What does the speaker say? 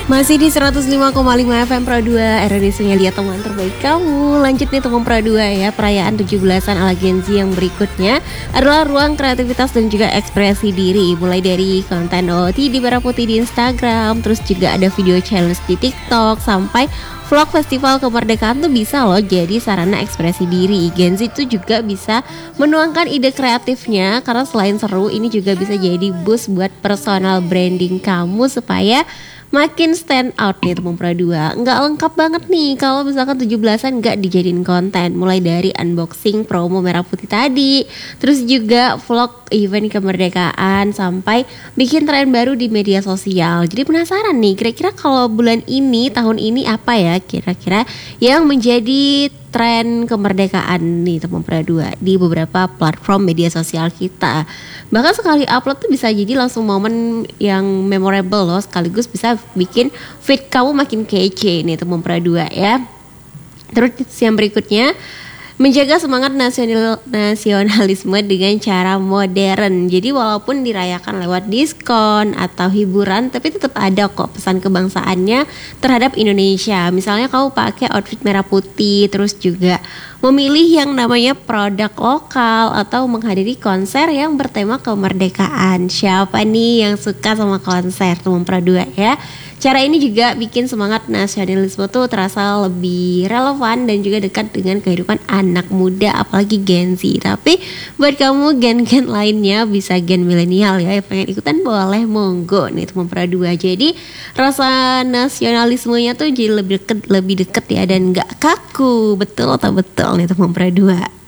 Masih di 105,5 FM Pro 2 RRD Lihat teman terbaik kamu. Lanjut nih teman Pro 2 ya. Perayaan 17-an ala Gen Z yang berikutnya adalah ruang kreativitas dan juga ekspresi diri. Mulai dari konten OOTD Merah Putih di Instagram, terus juga ada video challenge di TikTok, sampai vlog festival kemerdekaan tuh bisa loh jadi sarana ekspresi diri. Gen Z itu juga bisa menuangkan ide kreatifnya, karena selain seru ini juga bisa jadi boost buat personal branding kamu supaya makin stand out nih teman Pro 2. Nggak lengkap banget nih kalau misalkan 17-an nggak dijadiin konten. Mulai dari unboxing promo Merah Putih tadi, terus juga vlog event kemerdekaan, sampai bikin tren baru di media sosial. Jadi penasaran nih, kira-kira kalau bulan ini, tahun ini apa ya kira-kira yang menjadi tren kemerdekaan nih teman Pro 2 di beberapa platform media sosial kita. Bahkan sekali upload tuh bisa jadi langsung momen yang memorable loh, sekaligus bisa bikin feed kamu makin kece nih teman Pro 2 ya. Terus yang berikutnya, menjaga semangat nasionalisme dengan cara modern. Jadi walaupun dirayakan lewat diskon atau hiburan, tapi tetap ada kok pesan kebangsaannya terhadap Indonesia. Misalnya kamu pakai outfit merah putih, terus juga memilih yang namanya produk lokal, atau menghadiri konser yang bertema kemerdekaan. Siapa nih yang suka sama konser teman Pro 2 ya? Cara ini juga bikin semangat nasionalisme tuh terasa lebih relevan dan juga dekat dengan kehidupan anak muda, apalagi Gen Z. Tapi buat kamu gen-gen lainnya, bisa gen milenial ya, yang pengen ikutan boleh, monggo nih teman Pro 2. Jadi rasa nasionalismenya tuh jadi lebih deket ya, dan gak kaku. Betul atau betul nih teman Pro 2?